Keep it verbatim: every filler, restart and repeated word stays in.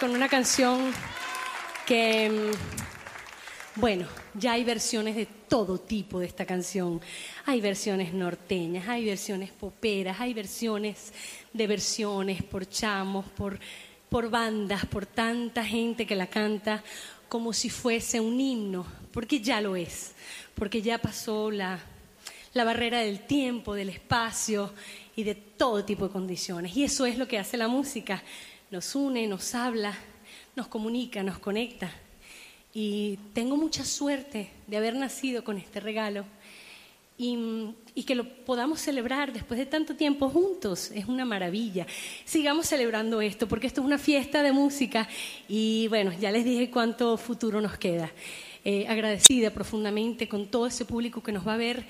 con una canción que, bueno, ya hay versiones de todo tipo de esta canción. Hay versiones norteñas, hay versiones poperas, hay versiones de versiones por chamos, por, por bandas, por tanta gente que la canta como si fuese un himno, porque ya lo es, porque ya pasó la, la barrera del tiempo, del espacio y de todo tipo de condiciones. Y eso es lo que hace la música. Nos une, nos habla, nos comunica, nos conecta. Y tengo mucha suerte de haber nacido con este regalo y, y que lo podamos celebrar después de tanto tiempo juntos. Es una maravilla. Sigamos celebrando esto, porque esto es una fiesta de música y bueno, ya les dije cuánto futuro nos queda. Eh, agradecida profundamente con todo ese público que nos va a ver